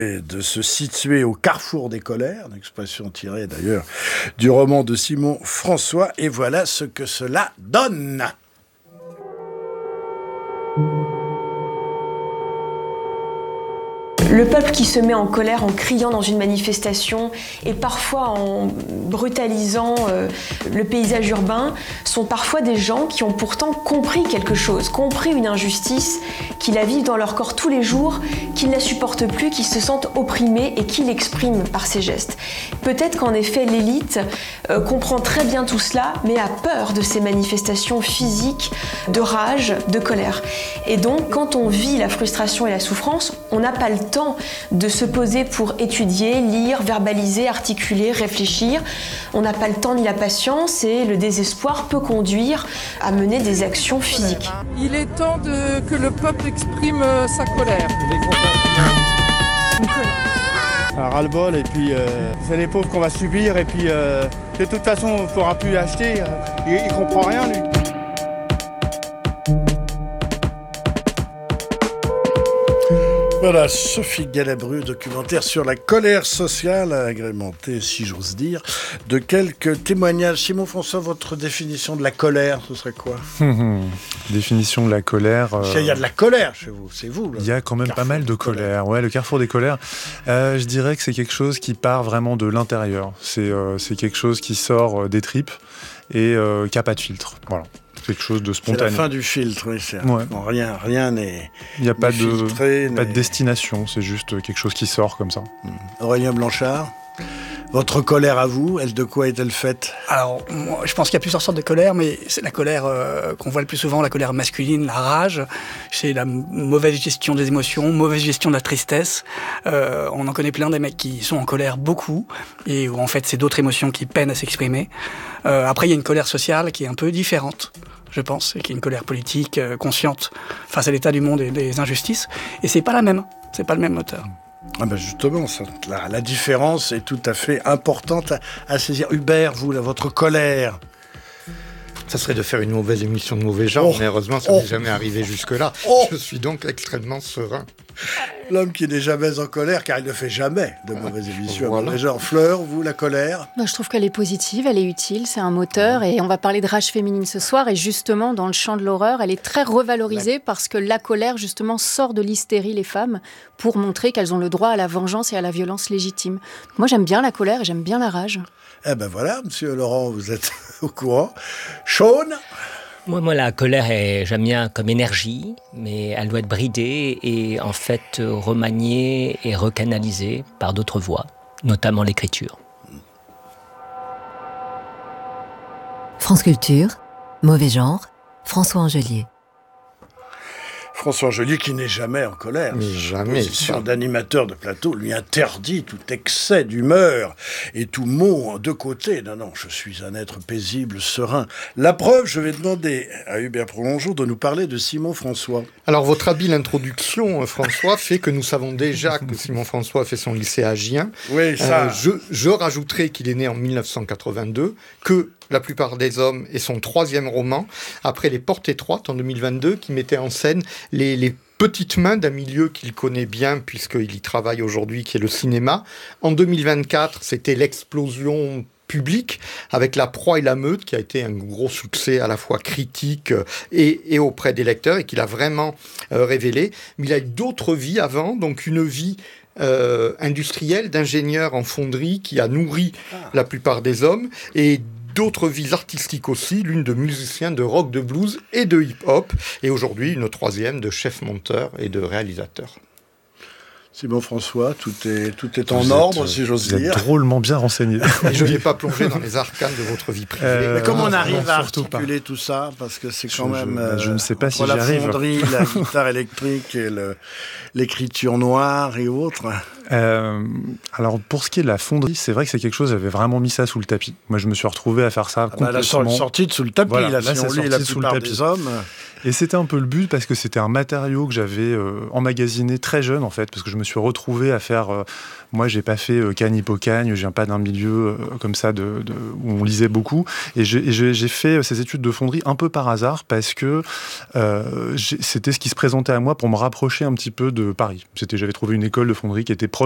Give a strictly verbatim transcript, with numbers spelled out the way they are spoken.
Et de se situer au carrefour des colères, une expression tirée d'ailleurs du roman de Simon François, et voilà ce que cela donne. Le peuple qui se met en colère en criant dans une manifestation et parfois en brutalisant euh, le paysage urbain sont parfois des gens qui ont pourtant compris quelque chose, compris une injustice, qui la vivent dans leur corps tous les jours, qui ne la supportent plus, qui se sentent opprimés et qui l'expriment par ces gestes. Peut-être qu'en effet l'élite euh, comprend très bien tout cela, mais a peur de ces manifestations physiques de rage, de colère. Et donc quand on vit la frustration et la souffrance, on n'a pas le temps de se poser pour étudier, lire, verbaliser, articuler, réfléchir. On n'a pas le temps ni la patience et le désespoir peut conduire à mener des actions physiques. Il est temps de, que le peuple exprime euh, sa colère. Un ras-le-bol et puis euh, c'est les pauvres qu'on va subir et puis euh, de toute façon on ne pourra plus acheter. Euh, il, il comprend rien lui. Voilà, Sophie Galabru, documentaire sur la colère sociale, agrémenté, si j'ose dire, de quelques témoignages. Simon François, votre définition de la colère, ce serait quoi ? Définition de la colère... Euh... Il y a de la colère chez vous, c'est vous. Il y a quand même pas mal de colère. Ouais, le carrefour des colères, euh, je dirais que c'est quelque chose qui part vraiment de l'intérieur. C'est, euh, c'est quelque chose qui sort des tripes et euh, qui n'a pas de filtre. Voilà. Quelque chose de spontané. C'est la fin du filtre, oui. C'est ouais. bon, rien, rien n'est. Il n'y a pas de, filtré, pas de destination, c'est juste quelque chose qui sort comme ça. Mmh. Aurélien Blanchard, votre colère à vous, elle de quoi est-elle faite ? Alors, moi, je pense qu'il y a plusieurs sortes de colère, mais c'est la colère euh, qu'on voit le plus souvent, la colère masculine, la rage. C'est la mauvaise gestion des émotions, mauvaise gestion de la tristesse. Euh, on en connaît plein des mecs qui sont en colère beaucoup, et où en fait c'est d'autres émotions qui peinent à s'exprimer. Euh, après, il y a une colère sociale qui est un peu différente, je pense, et qui est une colère politique euh, consciente face à l'état du monde et des injustices. Et c'est pas la même, c'est pas le même moteur. Ah ben justement, ça, la, la différence est tout à fait importante à, à saisir. Hubert, vous, là, votre colère. Ça serait de faire une mauvaise émission de mauvais genre, oh, mais heureusement, ça oh, n'est jamais arrivé jusque-là. Oh, je suis donc extrêmement serein. L'homme qui n'est jamais en colère, car il ne fait jamais de mauvaises émissions. Voilà. Genre, Fleur, vous, la colère ? Moi, je trouve qu'elle est positive, elle est utile, c'est un moteur. Et on va parler de rage féminine ce soir. Et justement, dans le champ de l'horreur, elle est très revalorisée la... parce que la colère, justement, sort de l'hystérie les femmes pour montrer qu'elles ont le droit à la vengeance et à la violence légitime. Moi, j'aime bien la colère et j'aime bien la rage. Eh ben voilà, monsieur Laurent, vous êtes au courant. Sean ? Moi, moi, la colère, est, j'aime bien comme énergie, mais elle doit être bridée et en fait remaniée et recanalisée par d'autres voies, notamment l'écriture. France Culture, Mauvais genre, François Angelier. François Angelier qui n'est jamais en colère. Mais jamais. La position d'animateur de plateau lui interdit tout excès d'humeur et tout mot de côté. Non, non, je suis un être paisible, serein. La preuve, je vais demander à Hubert Prolongeau de nous parler de Simon François. Alors, votre habile introduction, François, fait que nous savons déjà que Simon François a fait son lycée à Gien. Oui, ça. Euh, je, je rajouterai qu'il est né en mille neuf cent quatre-vingt-deux, que La plupart des hommes est son troisième roman, après Les Portes étroites en deux mille vingt-deux, qui mettait en scène les, les petites mains d'un milieu qu'il connaît bien, puisqu'il y travaille aujourd'hui, qui est le cinéma. En deux mille vingt-quatre, c'était l'explosion publique, avec La Proie et la Meute, qui a été un gros succès à la fois critique et, et auprès des lecteurs, et qu'il a vraiment euh, révélé. Mais il a eu d'autres vies avant, donc une vie euh, industrielle, d'ingénieur en fonderie, qui a nourri ah. la plupart des hommes, et d'autres vies artistiques aussi, l'une de musicien de rock, de blues et de hip-hop, et aujourd'hui une troisième de chef-monteur et de réalisateur. Simon François, tout est, tout est en vous ordre, êtes, si j'ose vous dire. Vous êtes drôlement bien renseigné. Et je n'ai pas plongé dans les arcanes de votre vie privée. Euh, Mais comment on arrive non, à articuler pas. tout ça ? Parce que c'est quand je, même... Je, euh, je ne sais pas si la j'arrive. La fonderie, la guitare électrique et le, l'écriture noire et autres. Euh, alors, pour ce qui est de la fonderie, c'est vrai que c'est quelque chose, j'avais vraiment mis ça sous le tapis. Moi, je me suis retrouvé à faire ça ah complètement. Bah, la sortie de sous le tapis, voilà, là, là, si c'est on lit la sous plupart le tapis. des hommes... Et c'était un peu le but, parce que c'était un matériau que j'avais euh, emmagasiné très jeune, en fait, parce que je me suis retrouvé à faire... Euh, moi, j'ai pas fait euh, Cagne Hippocagne, je viens pas d'un milieu euh, comme ça de, de, où on lisait beaucoup. Et j'ai, et j'ai, j'ai fait ces études de fonderie un peu par hasard, parce que euh, c'était ce qui se présentait à moi pour me rapprocher un petit peu de Paris. C'était, j'avais trouvé une école de fonderie qui était proche